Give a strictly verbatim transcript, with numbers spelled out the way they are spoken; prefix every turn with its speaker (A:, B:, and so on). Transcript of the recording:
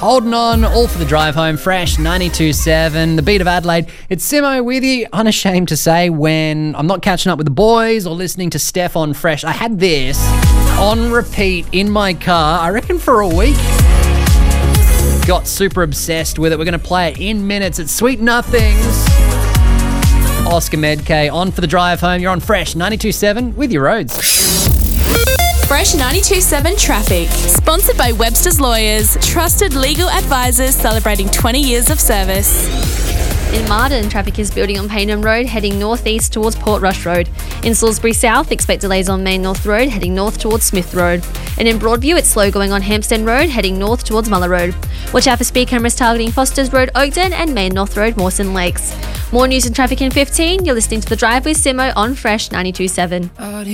A: Holding on, all for the drive home, Fresh ninety-two seven, the beat of Adelaide. It's Simo with you, unashamed to say, when I'm not catching up with the boys or listening to Steph on Fresh. I had this on repeat in my car, I reckon for a week. Got super obsessed with it. We're going to play it in minutes. It's Sweet Nothings. Oscar Medkay on for the drive home. You're on Fresh ninety-two seven with your roads.
B: Fresh ninety-two seven Traffic. Sponsored by Webster's Lawyers. Trusted legal advisors celebrating twenty years of service.
C: In Marden, traffic is building on Payneham Road, heading northeast towards Port Rush Road. In Salisbury South, expect delays on Main North Road, heading north towards Smith Road. And in Broadview, it's slow going on Hampstead Road, heading north towards Muller Road. Watch out for speed cameras targeting Fosters Road, Oakden, and Main North Road, Mawson Lakes. More news and traffic in fifteen. You're listening to The Drive with Simo on Fresh ninety-two seven.